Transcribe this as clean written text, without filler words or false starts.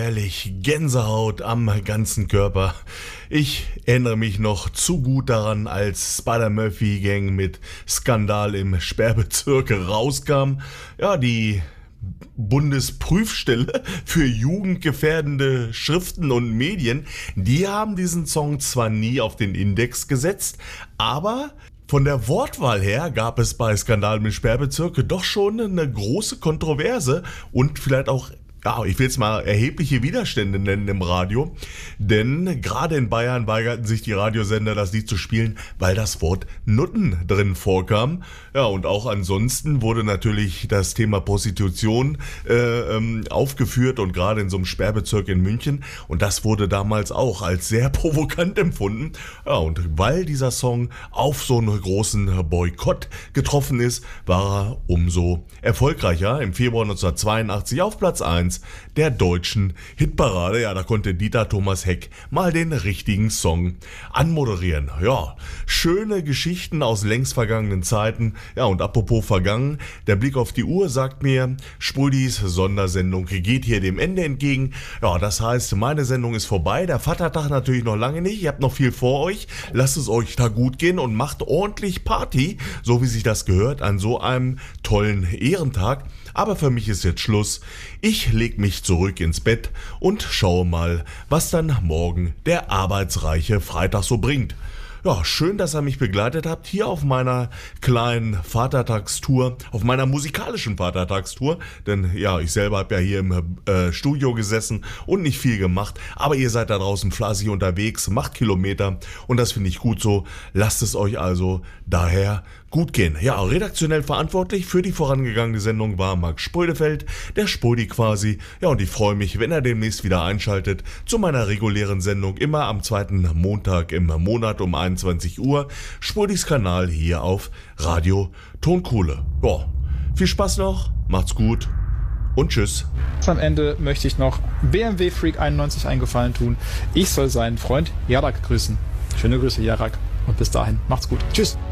ehrlich, Gänsehaut am ganzen Körper. Ich erinnere mich noch zu gut daran, als Spider-Murphy-Gang mit Skandal im Sperrbezirk rauskam. Ja, die Bundesprüfstelle für jugendgefährdende Schriften und Medien, die haben diesen Song zwar nie auf den Index gesetzt, aber von der Wortwahl her gab es bei Skandal im Sperrbezirk doch schon eine große Kontroverse und vielleicht auch, ja, ich will es mal erhebliche Widerstände nennen im Radio, denn gerade in Bayern weigerten sich die Radiosender, das Lied zu spielen, weil das Wort Nutten drin vorkam. Ja, und auch ansonsten wurde natürlich das Thema Prostitution aufgeführt und gerade in so einem Sperrbezirk in München, und das wurde damals auch als sehr provokant empfunden. Ja, und weil dieser Song auf so einen großen Boykott getroffen ist, war er umso erfolgreicher. Im Februar 1982 auf Platz 1 der deutschen Hitparade. Ja, da konnte Dieter Thomas Heck mal den richtigen Song anmoderieren. Ja, schöne Geschichten aus längst vergangenen Zeiten. Ja, und apropos vergangen, der Blick auf die Uhr sagt mir, Sprudis Sondersendung geht hier dem Ende entgegen. Ja, das heißt, meine Sendung ist vorbei. Der Vatertag natürlich noch lange nicht. Ihr habt noch viel vor euch. Lasst es euch da gut gehen und macht ordentlich Party, so wie sich das gehört, an so einem tollen Ehrentag. Aber für mich ist jetzt Schluss. Ich leg mich zurück ins Bett und schaue mal, was dann morgen der arbeitsreiche Freitag so bringt. Ja, schön, dass ihr mich begleitet habt hier auf meiner kleinen Vatertagstour, auf meiner musikalischen Vatertagstour. Denn ja, ich selber habe ja hier im Studio gesessen und nicht viel gemacht. Aber ihr seid da draußen fleißig unterwegs, macht Kilometer und das finde ich gut so. Lasst es euch also daher gut gehen. Ja, redaktionell verantwortlich für die vorangegangene Sendung war Max Spoldefeld, der Spoldi quasi. Ja, und ich freue mich, wenn er demnächst wieder einschaltet zu meiner regulären Sendung, immer am zweiten Montag im Monat um 21 Uhr. Spoldis Kanal hier auf Radio Tonkohle. Ja, viel Spaß noch, macht's gut und tschüss. Am Ende möchte ich noch BMW Freak 91 einen Gefallen tun. Ich soll seinen Freund Jarak grüßen. Schöne Grüße, Jarak. Und bis dahin, macht's gut. Tschüss.